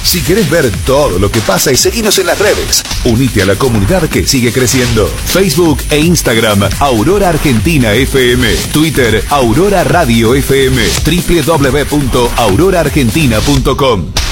Si querés ver todo lo que pasa y seguinos en las redes, unite a la comunidad que sigue creciendo. Facebook e Instagram, Aurora Argentina FM. Twitter, Aurora Radio FM. www.auroraargentina.com.